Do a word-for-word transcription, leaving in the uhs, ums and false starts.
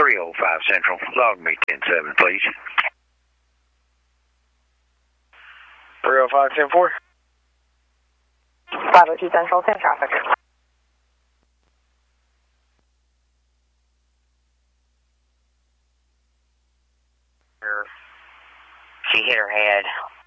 three oh five Central. Log me ten seven, please. three oh five, ten four. five oh two Central, ten traffic. She hit her head.